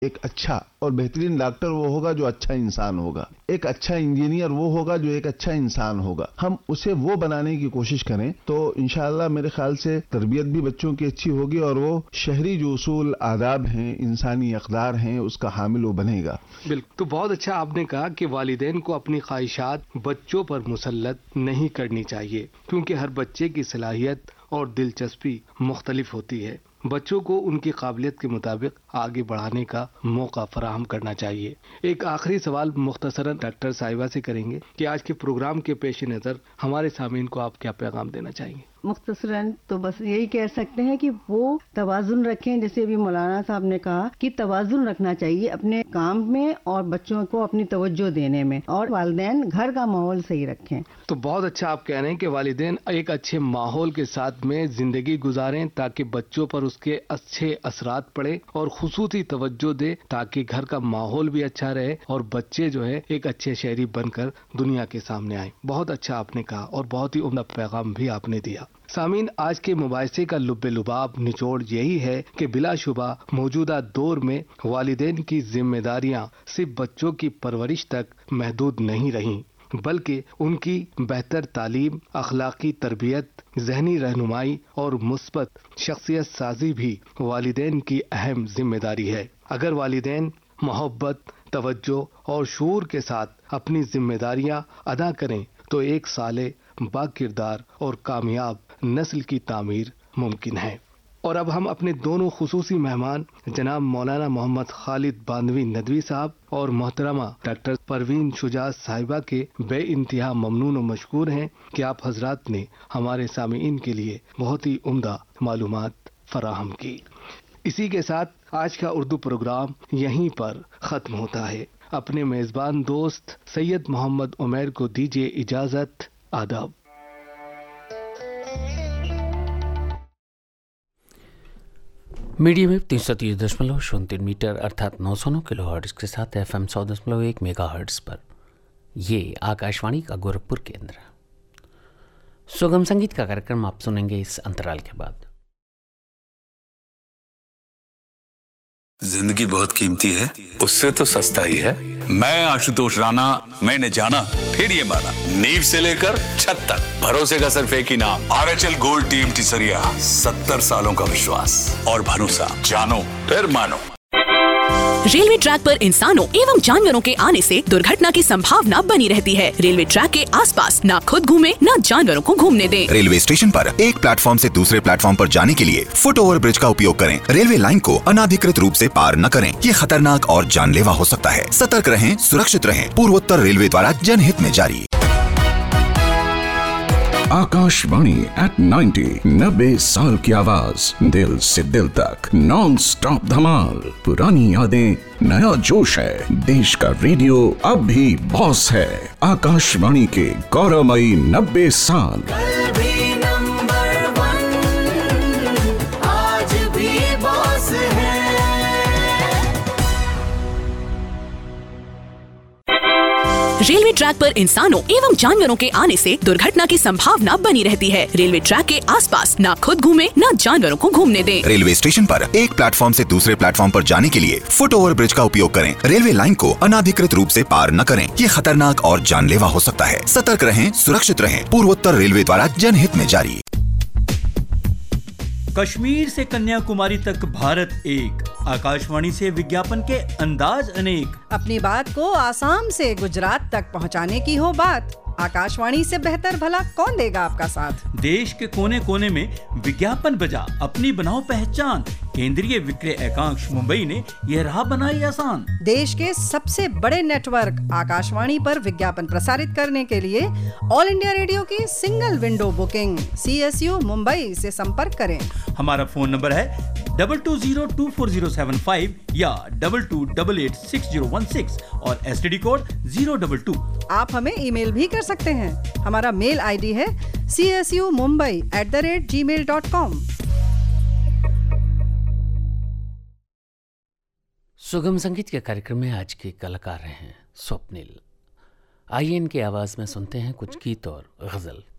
एक अच्छा और बेहतरीन डॉक्टर वो होगा जो अच्छा इंसान होगा, एक अच्छा इंजीनियर वो होगा जो एक अच्छा इंसान होगा। हम उसे वो बनाने की कोशिश करें तो इंशाअल्लाह मेरे ख्याल से तरबियत भी बच्चों की अच्छी होगी और वो शहरी जो उसूल आदाब हैं, इंसानी अक़दार हैं, उसका हामिल वो बनेगा। बिल्कुल। तो बहुत अच्छा आपने कहा कि वालिदैन को अपनी ख्वाहिशात बच्चों पर मुसल्लत नहीं करनी चाहिए, क्योंकि हर बच्चे की सलाहियत और दिलचस्पी मुख्तलिफ होती है। बच्चों को उनकी काबिलियत के मुताबिक आगे बढ़ाने का मौका फराहम करना चाहिए। एक आखिरी सवाल मुख्तसरन डॉक्टर साहिबा से करेंगे कि आज के प्रोग्राम के पेश नज़र हमारे सामीन को आप क्या पैगाम देना चाहेंगे? मुख्तसरन तो बस यही कह सकते हैं कि वो तवाज़ुन रखें, जैसे अभी मौलाना साहब ने कहा कि तवाज़ुन रखना चाहिए अपने काम में और बच्चों को अपनी तवज्जो देने में, और वालिदैन घर का माहौल सही रखें। तो बहुत अच्छा आप कह रहे हैं कि वालिदैन एक अच्छे माहौल के साथ में जिंदगी गुजारें ताकि बच्चों पर उसके अच्छे असरात पड़े और खुसूसी तवज्जो दे ताकि घर का माहौल भी अच्छा रहे और बच्चे जो है एक अच्छे शहरी बनकर दुनिया के सामने आए। बहुत अच्छा आपने कहा और बहुत ही उम्दा पैगाम भी आपने दिया। सामीन, आज के मुबाहिसे का लुब्बे लुबाब निचोड़ यही है कि बिलाशुबा मौजूदा दौर में वालिदैन की जिम्मेदारियां सिर्फ बच्चों की परवरिश तक महदूद नहीं रहीं, बल्कि उनकी बेहतर तालीम, अखलाकी तरबियत, जहनी रहनुमाई और मुस्बत शख्सियत साजी भी वालिदैन की अहम जिम्मेदारी है। अगर वालिदैन मोहब्बत, तवज्जो और शूर के साथ अपनी जिम्मेदारियां अदा करें तो एक साले बाकिरदार और कामयाब नस्ल की तामीर मुमकिन है। और अब हम अपने दोनों खुसूसी मेहमान जनाब मौलाना मोहम्मद खालिद बांदवी नदवी साहब और मोहतरमा डॉक्टर परवीन शुजा साहिबा के बे इंतहा ममनून और मशकूर हैं कि आप हजरात ने हमारे सामीईन के लिए बहुत ही उम्दा मालूमात फराहम की। इसी के साथ आज का उर्दू प्रोग्राम यहीं पर खत्म होता है। अपने मेजबान दोस्त सैयद मोहम्मद उमैर को दीजिए इजाजत। आदाब। मीडियम वेव 330.03 मीटर अर्थात 909 किलोहर्ट्ज़ के साथ FM 100.1 मेगाहर्ट्ज़ पर ये आकाशवाणी का गोरखपुर केंद्र। सुगम संगीत का कार्यक्रम आप सुनेंगे इस अंतराल के बाद। जिंदगी बहुत कीमती है, उससे तो सस्ता ही है। मैं आशुतोष राणा, मैंने जाना फिर ये माना, नींव से लेकर छत तक भरोसे का सिर्फ एक ही नाम, RHL गोल्ड टीम टिसरिया। 70 सालों का विश्वास और भरोसा, जानो फिर मानो। रेलवे ट्रैक पर इंसानों एवं जानवरों के आने से दुर्घटना की संभावना बनी रहती है। रेलवे ट्रैक के आसपास ना खुद घूमे ना जानवरों को घूमने दें। रेलवे स्टेशन पर एक प्लेटफॉर्म से दूसरे प्लेटफॉर्म पर जाने के लिए फुट ओवर ब्रिज का उपयोग करें। रेलवे लाइन को अनाधिकृत रूप से पार न करें, ये खतरनाक और जानलेवा हो सकता है। सतर्क रहें, सुरक्षित रहें। पूर्वोत्तर रेलवे द्वारा जनहित में जारी। आकाशवाणी at 90 साल की आवाज, दिल से दिल तक नॉन स्टॉप धमाल। पुरानी यादें, नया जोश है। देश का रेडियो अब भी बॉस है। आकाशवाणी के गौरवमयी 90 साल। कल भी नंबर 1, आज भी बॉस है। रेलवे ट्रैक पर इंसानों एवं जानवरों के आने से दुर्घटना की संभावना बनी रहती है। रेलवे ट्रैक के आसपास ना खुद घूमे ना जानवरों को घूमने दें। रेलवे स्टेशन पर एक प्लेटफॉर्म से दूसरे प्लेटफॉर्म पर जाने के लिए फुट ओवर ब्रिज का उपयोग करें। रेलवे लाइन को अनाधिकृत रूप से पार न करें, ये खतरनाक और जानलेवा हो सकता है। सतर्क रहें, सुरक्षित रहें। पूर्वोत्तर रेलवे द्वारा जनहित में जारी। कश्मीर से कन्याकुमारी तक भारत एक। आकाशवाणी से विज्ञापन के अंदाज अनेक। अपनी बात को आसाम से गुजरात तक पहुंचाने की हो बात, आकाशवाणी से बेहतर भला कौन देगा आपका साथ। देश के कोने कोने में विज्ञापन बजा, अपनी बनाओ पहचान। केंद्रीय विक्रय एकांश मुंबई ने यह राह बनाई आसान। देश के सबसे बड़े नेटवर्क आकाशवाणी पर विज्ञापन प्रसारित करने के लिए ऑल इंडिया रेडियो की single window booking CSU Mumbai से संपर्क करें। हमारा फोन नंबर है 22024075 या 22886016 और STD कोड 022। आप हमें ईमेल भी कर सकते हैं। हमारा मेल ID है csumumbai@gmail.com। सुगम संगीत के कार्यक्रम में आज के कलाकार हैं स्वप्निल। आइए इनकी आवाज में सुनते हैं कुछ गीत और गजल।